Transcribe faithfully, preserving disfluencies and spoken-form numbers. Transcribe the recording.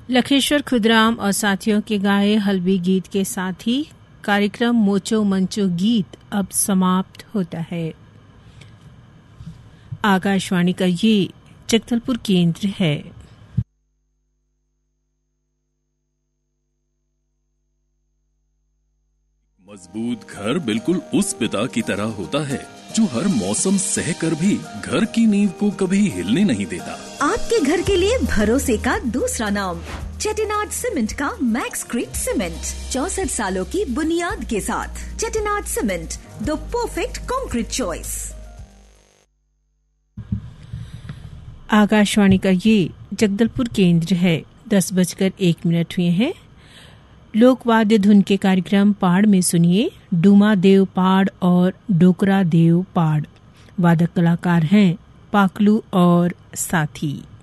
लखेश्वर खुदराम और साथियों के गाए हल्बी गीत के साथ ही कार्यक्रम मोचो मंचो गीत अब समाप्त होता है। आकाशवाणी का ये जगदलपुर केंद्र है। मजबूत घर बिल्कुल उस पिता की तरह होता है जो हर मौसम सह कर भी घर की नींव को कभी हिलने नहीं देता। आपके घर के लिए भरोसे का दूसरा नाम चेटिनाड सीमेंट का मैक्सक्रीट सीमेंट, चौसठ सालों की बुनियाद के साथ। Chettinad cement, the perfect concrete choice. Akashvani का ये जगदलपुर केंद्र है। दस बजकर एक मिनट हुए हैं। लोकवाद्य धुन के कार्यक्रम पाड़ में सुनिए डूमा देव पाड़ और डोकरा देव पाड़। वादक कलाकार हैं पाकलू और साथी।